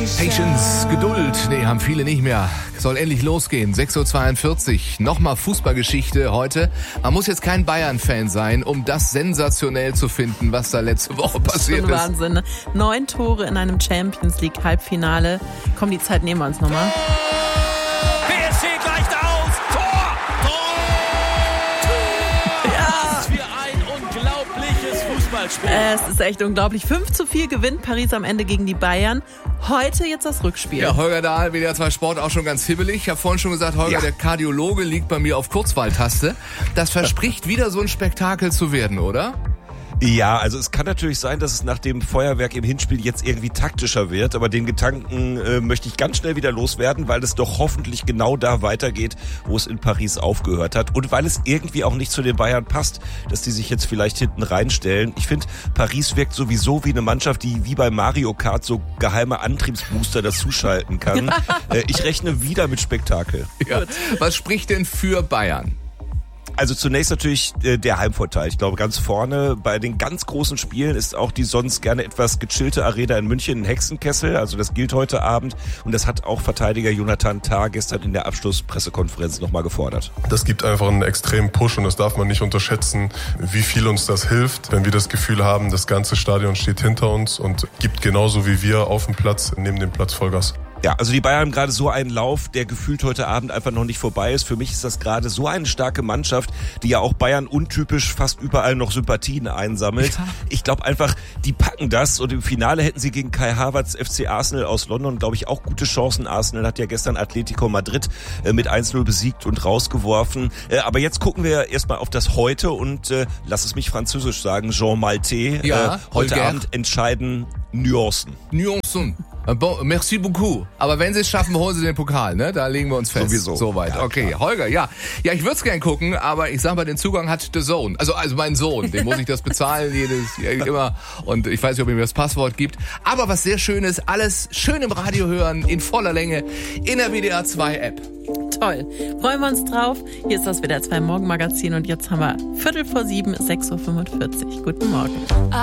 Patience, Geduld, haben viele nicht mehr. Soll endlich losgehen. 6.42 Uhr. Nochmal Fußballgeschichte heute. Man muss jetzt kein Bayern-Fan sein, um das sensationell zu finden, was da letzte Woche passiert ist. Wahnsinn. 9 Tore in einem Champions League Halbfinale. Komm, die Zeit nehmen wir uns nochmal. PSG gleicht aus. Tor! Ja! Was für ein unglaubliches Fußballspiel. Es ist echt unglaublich. 5:4 gewinnt Paris am Ende gegen die Bayern. Heute jetzt das Rückspiel. Ja, Holger Dahl, WDR 2 Sport, auch schon ganz hibbelig. Ich habe vorhin schon gesagt, Holger, der Kardiologe liegt bei mir auf Kurzwahltaste. Das verspricht wieder so ein Spektakel zu werden, oder? Ja, also es kann natürlich sein, dass es nach dem Feuerwerk im Hinspiel jetzt irgendwie taktischer wird, aber den Gedanken möchte ich ganz schnell wieder loswerden, weil es doch hoffentlich genau da weitergeht, wo es in Paris aufgehört hat und weil es irgendwie auch nicht zu den Bayern passt, dass die sich jetzt vielleicht hinten reinstellen. Ich finde, Paris wirkt sowieso wie eine Mannschaft, die wie bei Mario Kart so geheime Antriebsbooster dazuschalten kann. Ich rechne wieder mit Spektakel. Ja. Was spricht denn für Bayern? Also zunächst natürlich der Heimvorteil. Ich glaube, ganz vorne bei den ganz großen Spielen ist auch die sonst gerne etwas gechillte Arena in München ein Hexenkessel. Also das gilt heute Abend und das hat auch Verteidiger Jonathan Tah gestern in der Abschlusspressekonferenz nochmal gefordert. Das gibt einfach einen extremen Push und das darf man nicht unterschätzen, wie viel uns das hilft, wenn wir das Gefühl haben, das ganze Stadion steht hinter uns und gibt genauso wie wir auf dem Platz, neben dem Platz Vollgas. Ja, also die Bayern haben gerade so einen Lauf, der gefühlt heute Abend einfach noch nicht vorbei ist. Für mich ist das gerade so eine starke Mannschaft, die ja auch Bayern untypisch fast überall noch Sympathien einsammelt. Ja. Ich glaube einfach, die packen das und im Finale hätten sie gegen Kai Havertz FC Arsenal aus London, glaube ich, auch gute Chancen. Arsenal hat ja gestern Atletico Madrid mit 1-0 besiegt und rausgeworfen. Aber jetzt gucken wir erstmal auf das Heute und lass es mich französisch sagen, Jean Maltais. Ja, heute Abend entscheiden Nuancen. Nuancen. Bon, merci beaucoup. Aber wenn sie es schaffen, holen sie den Pokal, ne? Da legen wir uns fest. Sowieso. Soweit. Ja, okay, klar. Holger, ja. Ja, ich würde es gern gucken, aber ich sag mal, den Zugang hat The Zone. Also mein Sohn, dem muss ich das bezahlen immer. Und ich weiß nicht, ob er mir das Passwort gibt. Aber was sehr schön ist, alles schön im Radio hören, in voller Länge, in der WDR 2 App. Toll. Freuen wir uns drauf. Hier ist das WDR 2 Morgenmagazin und jetzt haben wir 6:45, 6:45. Guten Morgen.